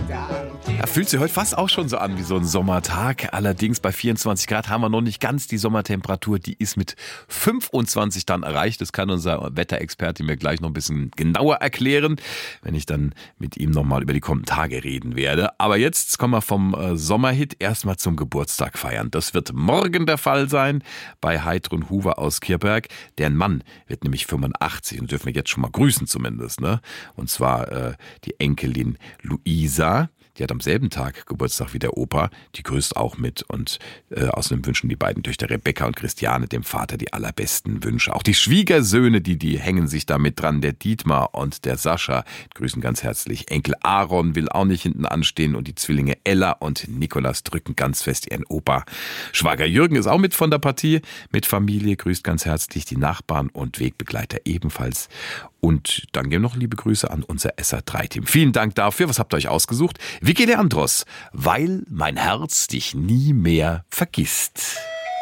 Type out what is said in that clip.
Ja, fühlt sich heute fast auch schon so an wie so ein Sommertag. Allerdings bei 24 Grad haben wir noch nicht ganz die Sommertemperatur. Die ist mit 25 dann erreicht. Das kann unser Wetterexperte mir gleich noch ein bisschen genauer erklären, wenn ich dann mit ihm nochmal über die kommenden Tage reden werde. Aber jetzt kommen wir vom Sommerhit erstmal zum Geburtstag feiern. Das wird morgen der Fall sein bei Heidrun Huber aus Kirchberg. Deren Mann wird nämlich 85 und dürfen wir jetzt schon mal grüßen zumindest, ne? Und zwar die Enkelin Luisa. Die hat am selben Tag Geburtstag wie der Opa, die grüßt auch mit und außerdem wünschen die beiden Töchter Rebecca und Christiane dem Vater die allerbesten Wünsche. Auch die Schwiegersöhne, die hängen sich da mit dran, der Dietmar und der Sascha, grüßen ganz herzlich. Enkel Aaron will auch nicht hinten anstehen und die Zwillinge Ella und Nikolas drücken ganz fest ihren Opa. Schwager Jürgen ist auch mit von der Partie, mit Familie, grüßt ganz herzlich die Nachbarn und Wegbegleiter ebenfalls. Und dann gehen noch liebe Grüße an unser SA3-Team. Vielen Dank dafür. Was habt ihr euch ausgesucht? Vicky Leandros, weil mein Herz dich nie mehr vergisst.